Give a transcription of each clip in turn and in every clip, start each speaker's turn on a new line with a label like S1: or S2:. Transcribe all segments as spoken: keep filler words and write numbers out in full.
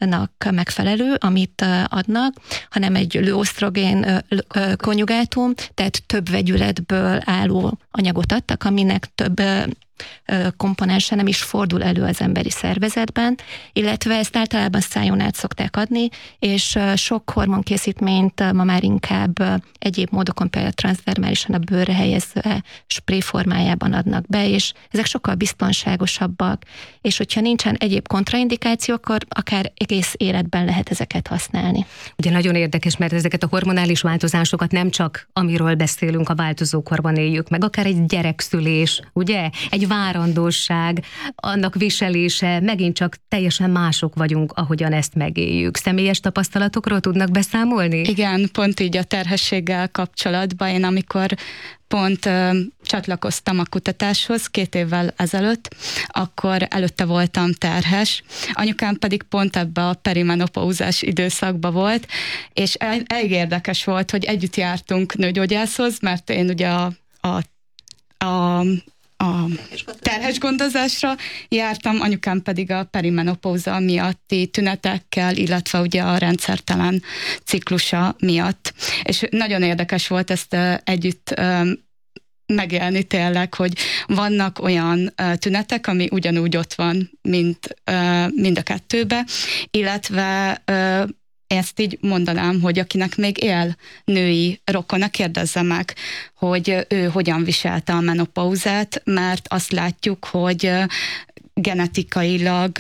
S1: megfelelő, amit adnak, hanem egy lőosztrogén konjugátum, tehát több vegyületből álló anyagot adtak, aminek több komponense nem is fordul elő az emberi szervezetben, illetve ezt általában szájon át szokták adni, és sok hormonkészítményt ma már inkább egyéb módokon, például transzdermálisan a bőrre helyezve spray formájában adnak be, és ezek sokkal biztonságosabbak, és hogyha nincsen egyéb kontraindikáció, akkor akár egész életben lehet ezeket használni.
S2: Ugye nagyon érdekes, mert ezeket a hormonális változásokat nem csak amiről beszélünk, a változókorban éljük meg, akár egy gyerekszülés, ugye? Egy várandóság, annak viselése, megint csak teljesen mások vagyunk, ahogyan ezt megéljük. Személyes tapasztalatokról tudnak beszámolni?
S3: Igen, pont így a terhességgel kapcsolatban. Én amikor pont ö, csatlakoztam a kutatáshoz két évvel ezelőtt, akkor előtte voltam terhes, anyukám pedig pont ebbe a perimenopáuzás időszakba volt, és el, elég érdekes volt, hogy együtt jártunk nőgyógyászhoz, mert én ugye a, a, a a terhes gondozásra jártam, anyukám pedig a perimenopauza miatti tünetekkel, illetve ugye a rendszertelen ciklusa miatt. És nagyon érdekes volt ezt együtt megélni tényleg, hogy vannak olyan tünetek, ami ugyanúgy ott van, mint mind a kettőbe, illetve ezt így mondanám, hogy akinek még él női rokona, kérdezze meg, hogy ő hogyan viselte a menopauzát, mert azt látjuk, hogy genetikailag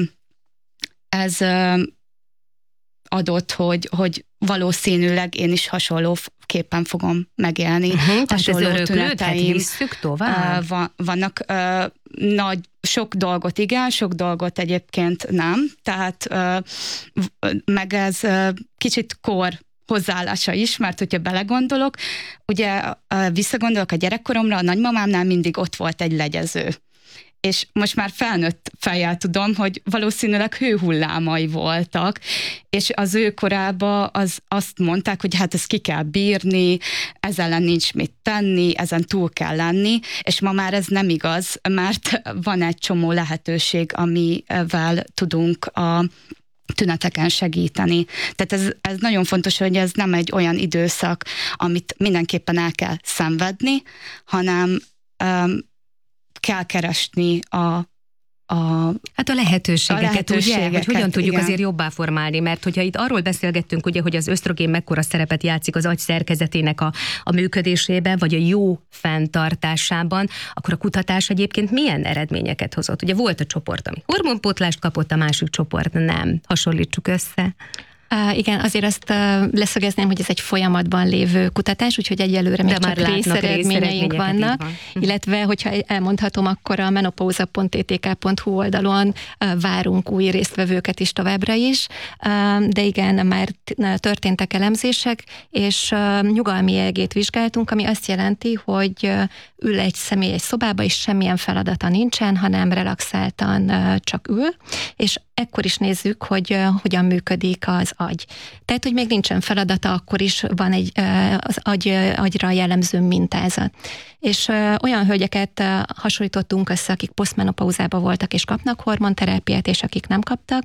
S3: ez adott, hogy, hogy valószínűleg én is hasonlóképpen fogom megélni.
S2: Uh-huh,
S3: hasonló tüneteim.
S2: Visszük tovább?
S3: Van, vannak uh, nagy, sok dolgot igen, sok dolgot egyébként nem. Tehát uh, meg ez uh, kicsit kor hozzáállása is, mert hogyha belegondolok, ugye uh, visszagondolok a gyerekkoromra, a nagymamámnál mindig ott volt egy legyező. És most már felnőtt fejjel tudom, hogy valószínűleg hőhullámai voltak, és az ő korában az, azt mondták, hogy hát ezt ki kell bírni, ezzel ellen nincs mit tenni, ezen túl kell lenni, és ma már ez nem igaz, mert van egy csomó lehetőség, amivel tudunk a tüneteken segíteni. Tehát ez, ez nagyon fontos, hogy ez nem egy olyan időszak, amit mindenképpen el kell szenvedni, hanem um, kell keresni a, a
S2: Hát a lehetőségeket, a lehetőségeket ugye? Hogy hogyan tudjuk
S3: igen.
S2: azért jobbá formálni, mert hogyha itt arról beszélgettünk, ugye, hogy az ösztrogén mekkora szerepet játszik az agy szerkezetének a, a működésében, vagy a jó fenntartásában, akkor a kutatás egyébként milyen eredményeket hozott? Ugye volt a csoport, ami hormonpótlást kapott, a másik csoport nem. Hasonlítsuk össze.
S1: Uh, igen, azért azt uh, leszögezném, hogy ez egy folyamatban lévő kutatás, úgyhogy egyelőre még csak részeredményeink vannak, van. illetve, hogyha elmondhatom, akkor a menopauza pont e t k pont h u oldalon uh, várunk új résztvevőket is továbbra is, uh, de igen, már történtek elemzések, és uh, nyugalmi é e gét vizsgáltunk, ami azt jelenti, hogy uh, ül egy személy egy szobába, és semmilyen feladata nincsen, hanem relaxáltan uh, csak ül, és ekkor is nézzük, hogy uh, hogyan működik az agy. Tehát, hogy még nincsen feladata, akkor is van egy uh, az agy, uh, agyra jellemző mintázat. És uh, olyan hölgyeket uh, hasonlítottunk össze, akik posztmenopauzában voltak és kapnak hormonterápiát, és akik nem kaptak,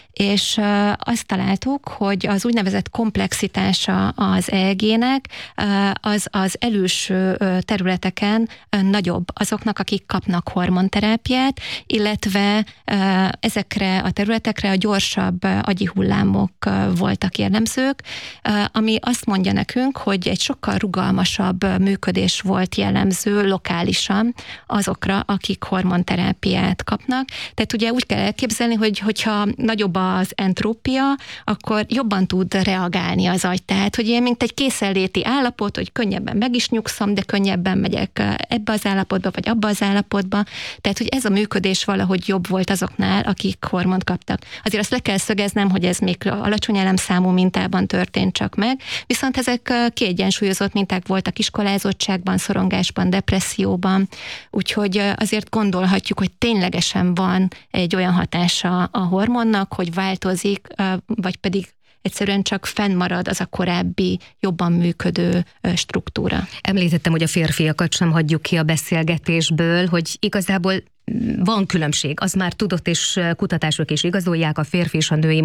S1: és uh, azt találtuk, hogy az úgynevezett komplexitása az é e gének uh, az az előső uh, területeken uh, nagyobb azoknak, akik kapnak hormonterápiát, illetve uh, ezekre a területekre a gyorsabb uh, agyi hullámok uh, voltak jellemzők, uh, ami azt mondja nekünk, hogy egy sokkal rugalmasabb uh, működés volt jellemző lokálisan azokra, akik hormonterápiát kapnak. Tehát ugye úgy kell elképzelni, hogy hogyha nagyobb a az entrópia, akkor jobban tud reagálni az agy. Tehát, hogy ilyen, mint egy készenléti állapot, hogy könnyebben meg is nyugszom, de könnyebben megyek ebbe az állapotba, vagy abba az állapotba. Tehát, hogy ez a működés valahogy jobb volt azoknál, akik hormont kaptak. Azért azt le kell szögeznem, hogy ez még alacsony elemszámú mintában történt csak meg, viszont ezek kiegyensúlyozott minták voltak iskolázottságban, szorongásban, depresszióban, úgyhogy azért gondolhatjuk, hogy ténylegesen van egy olyan hatása a hormonnak, hogy változik, vagy pedig egyszerűen csak fennmarad az a korábbi, jobban működő struktúra.
S2: Említettem, hogy a férfiakat sem hagyjuk ki a beszélgetésből, hogy igazából van különbség, az már tudott, és kutatások is igazolják, a férfi és a női